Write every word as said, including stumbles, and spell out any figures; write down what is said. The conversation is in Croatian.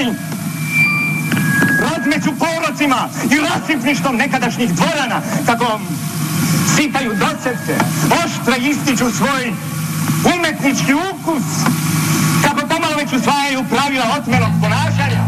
svojim razmeću porocima i rasipništom nekadašnjih dvorana, kako sipaju docevke, oštre ističu svoj umetnički ukus, kako pomalo već usvajaju pravila otmelog ponašanja.